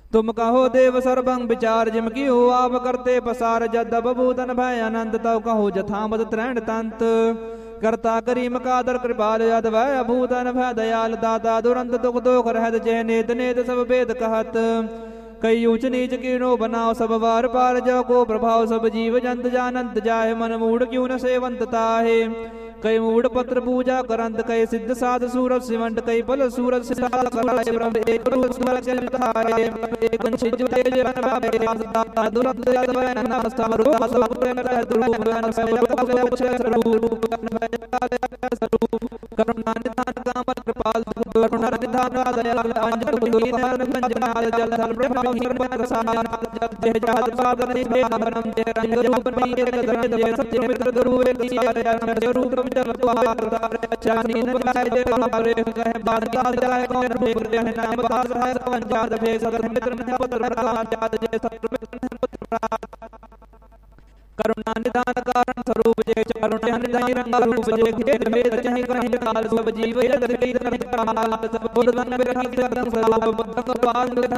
तुम कहो देव सर्वं विचार जिम की हो आप करते पसार जद बबूतन भय अनंत तव कहो जथामत त्रैण तंत करता करीम कादर कृपाल यद भय भूतन भय दयाल दाता दुरंत दुख दोख रहत जय नेत नेत सब वेद कहत कई ऊंच नीच कीनो बनाओ सब वार पार जो को प्रभाव सब जीव जंत जानंत जाहे मन मूढ़ क्यों न सेवंत ताहे कई मूढ़ पत्र पूजा करंत कई सिद्ध साध सूरज सिमंत कई पल सूरज सिद्धाल कराए ब्रह्म एक रूप सूरज चरिताए एक छिज तेज बनवाए दाता दुरंत यद भय नमस्ता रूप सब प्रेम रह दुरूप बन सब स्वरूप स्वरूप करुणा निधान कामत कृपाल करुणा निधान दयाल अंजन दीन भंजनाल जल थल ब्रह्म हिरण रसायन जब जय जहाज सागर निभे बनम जय रंग रूप मीर कदम जय सत्य मित्र गुरु एक सिया रूप जल तुहार चानी न गाय जय बाबरे कह बात काल जाय कौन रूप रह नाम बास है पंचाद भे सगर मित्र न पुत्र प्रकाश जात जय सत्र मित्र न पुत्र करुणा निधान कारण स्वरूप जय करुणा निधान रंग रूप जय खेत भेद चाहे कहीं काल सब जीव यद भेद नहीं काल सब बुद्ध मन बिरह सदं सब बुद्ध पाल